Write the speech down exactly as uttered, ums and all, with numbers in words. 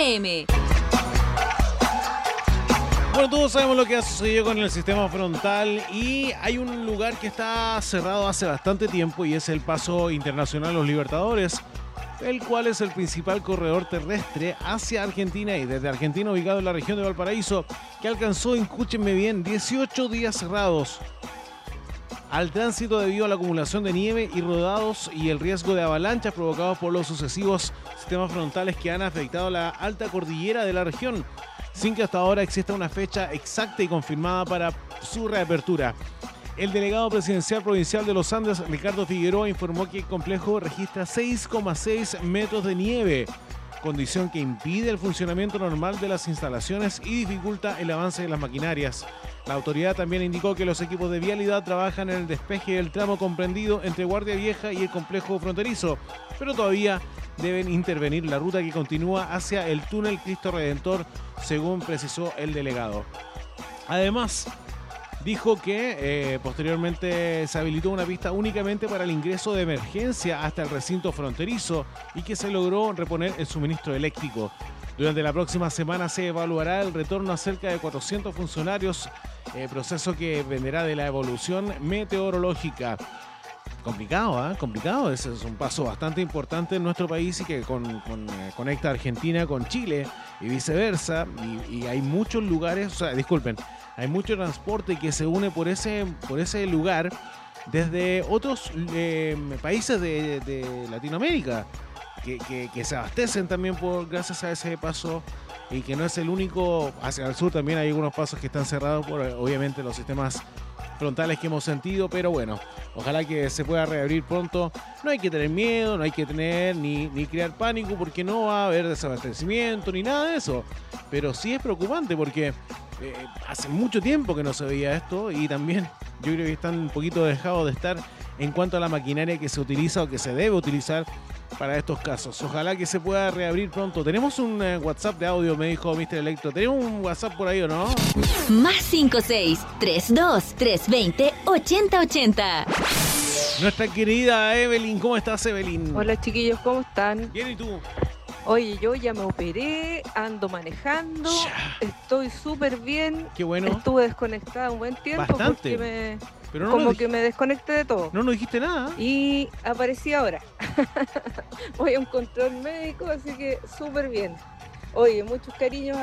eme. Bueno, todos sabemos lo que ha sucedido con el sistema frontal y hay un lugar que está cerrado hace bastante tiempo y es el Paso Internacional Los Libertadores, el cual es el principal corredor terrestre hacia Argentina y desde Argentina ubicado en la región de Valparaíso, que alcanzó, escúchenme bien, dieciocho días cerrados al tránsito debido a la acumulación de nieve y rodados y el riesgo de avalanchas provocados por los sucesivos sistemas frontales que han afectado la alta cordillera de la región, sin que hasta ahora exista una fecha exacta y confirmada para su reapertura. El delegado presidencial provincial de los Andes, Ricardo Figueroa, informó que el complejo registra seis coma seis metros de nieve, condición que impide el funcionamiento normal de las instalaciones y dificulta el avance de las maquinarias. La autoridad también indicó que los equipos de vialidad trabajan en el despeje del tramo comprendido entre Guardia Vieja y el complejo fronterizo, pero todavía deben intervenir la ruta que continúa hacia el túnel Cristo Redentor, según precisó el delegado. Además, dijo que eh, posteriormente se habilitó una pista únicamente para el ingreso de emergencia hasta el recinto fronterizo y que se logró reponer el suministro eléctrico. Durante la próxima semana se evaluará el retorno a cerca de cuatrocientos funcionarios, eh, proceso que dependerá de la evolución meteorológica. Complicado, ¿eh? Complicado. Ese es un paso bastante importante en nuestro país y que con, con, eh, conecta a Argentina con Chile y viceversa. Y, y hay muchos lugares, o sea, disculpen, hay mucho transporte que se une por ese, por ese lugar desde otros eh, países de, de Latinoamérica que, que, que se abastecen también por gracias a ese paso y que no es el único. Hacia el sur también hay algunos pasos que están cerrados por obviamente los sistemas frontales que hemos sentido, pero bueno, ojalá que se pueda reabrir pronto. No hay que tener miedo, no hay que tener ni, ni crear pánico porque no va a haber desabastecimiento ni nada de eso, pero sí es preocupante porque eh, hace mucho tiempo que no se veía esto y también yo creo que están un poquito dejados de estar en cuanto a la maquinaria que se utiliza o que se debe utilizar para estos casos. Ojalá que se pueda reabrir pronto. Tenemos un uh, WhatsApp de audio, me dijo mister Electro. ¿Tenemos un WhatsApp por ahí o no? Más cinco seis tres dos tres dos cero ocho cero ocho cero. Nuestra querida Evelyn. ¿Cómo estás, Evelyn? Hola, chiquillos, ¿cómo están? Bien, ¿y tú? Oye, yo ya me operé, ando manejando, Ya. estoy súper bien. Qué bueno. Estuve desconectada un buen tiempo. Bastante. Porque me, Pero no como nos que dij- me desconecté de todo. No nos dijiste nada. Y aparecí ahora. Voy a un control médico, así que súper bien. Oye, muchos cariños